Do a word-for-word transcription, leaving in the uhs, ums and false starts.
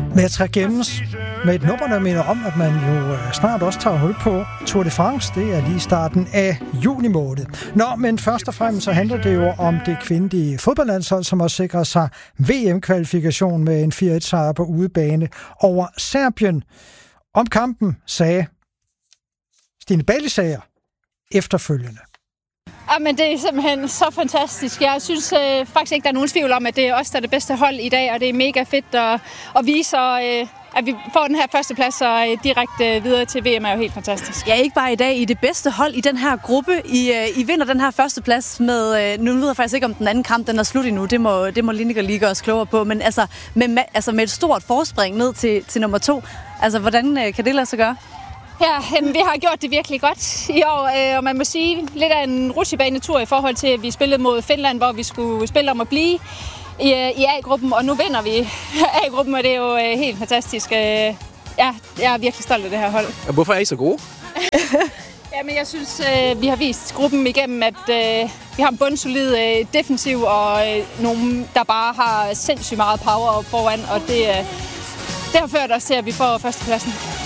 Maitre Gemmes med et nummer, der minder om, at man jo snart også tager hul på Tour de France. Det er lige starten af juni måned. Nå, men først og fremmest så handler det jo om det kvindelige fodboldlandshold, som har sikret sig V M-kvalifikation med en fire et sejr på udebane over Serbien. Om kampen sagde Stine Ballisager efterfølgende. Ja, men det er simpelthen så fantastisk. Jeg synes øh, faktisk ikke, der er nogen tvivl om, at det er os, der er det bedste hold i dag, og det er mega fedt at, at vise, øh, at vi får den her første plads og øh, direkte videre til V M er jo helt fantastisk. Ja, ikke bare i dag. I det bedste hold i den her gruppe. I, øh, I vinder den her første plads med, øh, nu ved jeg faktisk ikke, om den anden kamp den er slut endnu. Det må, det må Lineker lige gøre os klogere på. Men altså med, altså med et stort forspring ned til, til nummer to. Altså, hvordan øh, kan det lade sig gøre? Ja, jamen, vi har gjort det virkelig godt i år, øh, og man må sige lidt af en rutsjebanetur i forhold til, at vi spillede mod Finland, hvor vi skulle spille om at blive i, i A-gruppen, og nu vinder vi A-gruppen, og det er jo øh, helt fantastisk. Øh, ja, jeg er virkelig stolt af det her hold. Og hvorfor er I så gode? Jamen, jeg synes, øh, vi har vist gruppen igennem, at øh, vi har en bundsolid øh, defensiv, og øh, nogen, der bare har sindssygt meget power op foran, og det, øh, det har ført os til, at vi får førstepladsen.